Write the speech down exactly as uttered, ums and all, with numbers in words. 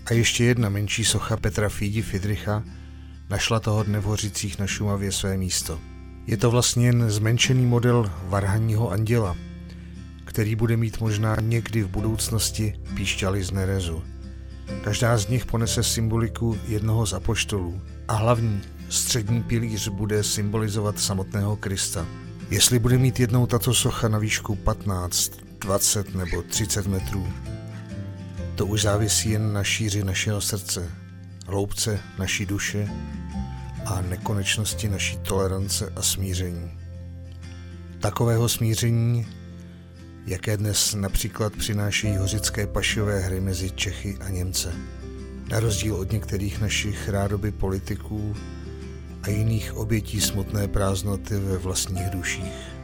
A ještě jedna menší socha Petra Fídi Fidricha našla toho dne v Hořicích na Šumavě své místo. Je to vlastně jen zmenšený model varhanního anděla, který bude mít možná někdy v budoucnosti píšťaly z nerezu. Každá z nich ponese symboliku jednoho z apoštolů a hlavní střední pilíř bude symbolizovat samotného Krista. Jestli bude mít jednou tato socha na výšku patnáct, dvacet nebo třicet metrů, to už závisí jen na šíři našeho srdce, hloubce naší duše a nekonečnosti naší tolerance a smíření. Takového smíření, jaké dnes například přinášejí hořické pašové hry mezi Čechy a Němce, na rozdíl od některých našich rádoby politiků a jiných obětí smutné prázdnoty ve vlastních duších.